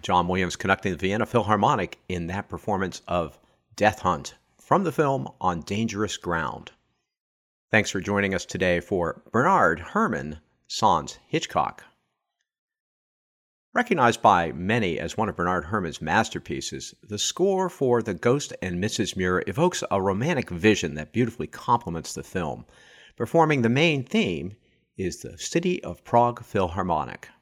John Williams conducting the Vienna Philharmonic in that performance of Death Hunt from the film On Dangerous Ground. Thanks for joining us today for Bernard Herrmann, Sans Hitchcock. Recognized by many as one of Bernard Herrmann's masterpieces, the score for The Ghost and Mrs. Muir evokes a romantic vision that beautifully complements the film. Performing the main theme is the City of Prague Philharmonic.